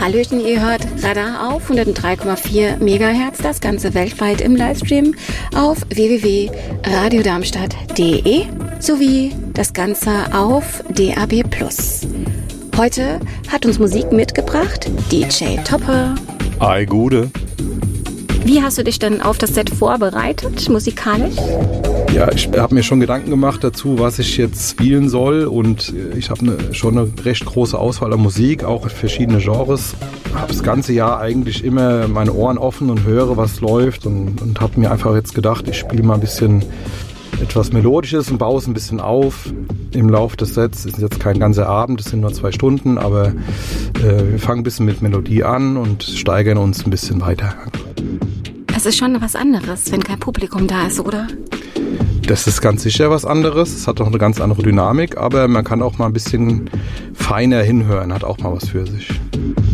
Hallöchen, ihr hört Radar auf 103,4 MHz, das Ganze weltweit im Livestream auf www.radiodarmstadt.de sowie das Ganze auf DAB+. Heute hat uns Musik mitgebracht DJ Topper. Ei, Gude. Wie hast du dich denn auf das Set vorbereitet, musikalisch? Ja, ich habe mir schon Gedanken gemacht dazu, was ich jetzt spielen soll, und ich habe schon eine recht große Auswahl an Musik, auch verschiedene Genres. Ich habe das ganze Jahr eigentlich immer meine Ohren offen und höre, was läuft, und habe mir einfach jetzt gedacht, ich spiele mal ein bisschen etwas Melodisches und baue es ein bisschen auf. Im Laufe des Sets ist jetzt kein ganzer Abend, es sind nur 2 Stunden, aber wir fangen ein bisschen mit Melodie an und steigern uns ein bisschen weiter. Es ist schon was anderes, wenn kein Publikum da ist, oder? Das ist ganz sicher was anderes. Es hat auch eine ganz andere Dynamik, aber man kann auch mal ein bisschen feiner hinhören, hat auch mal was für sich.